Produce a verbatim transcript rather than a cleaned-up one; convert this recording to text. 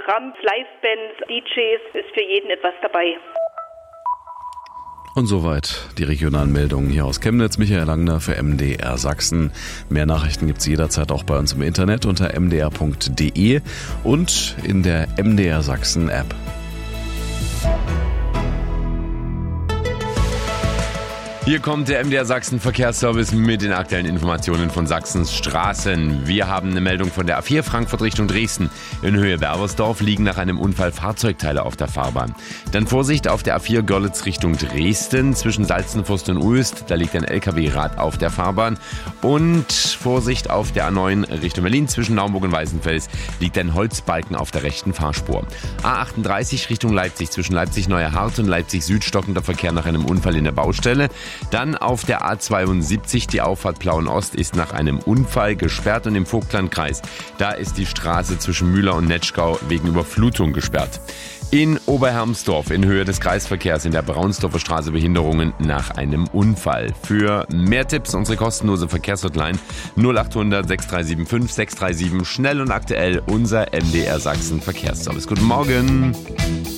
Programm, Livebands, D Js, ist für jeden etwas dabei. Und soweit die regionalen Meldungen hier aus Chemnitz. Michael Langner für M D R Sachsen. Mehr Nachrichten gibt es jederzeit auch bei uns im Internet unter m d r punkt d e und in der M D R Sachsen App. Hier kommt der M D R Sachsen Verkehrsservice mit den aktuellen Informationen von Sachsens Straßen. Wir haben eine Meldung von der A vier Frankfurt Richtung Dresden. In Höhe Berbersdorf liegen nach einem Unfall Fahrzeugteile auf der Fahrbahn. Dann Vorsicht auf der A vier Görlitz Richtung Dresden zwischen Salzenfürst und Uelst. Da liegt ein L K W-Rad auf der Fahrbahn. Und Vorsicht auf der A neun Richtung Berlin zwischen Naumburg und Weißenfels liegt ein Holzbalken auf der rechten Fahrspur. A achtunddreißig Richtung Leipzig zwischen Leipzig-Neuerhardt und Leipzig-Süd stockender Verkehr nach einem Unfall in der Baustelle. Dann auf der A zweiundsiebzig, die Auffahrt Plauen-Ost ist nach einem Unfall gesperrt und im Vogtlandkreis, da ist die Straße zwischen Mühler und Netschgau wegen Überflutung gesperrt. In Oberhermsdorf in Höhe des Kreisverkehrs in der Braunsdorfer Straße Behinderungen nach einem Unfall. Für mehr Tipps unsere kostenlose Verkehrshotline null acht hundert sechs drei sieben fünf sechs drei sieben, schnell und aktuell unser M D R Sachsen Verkehrsservice. Guten Morgen!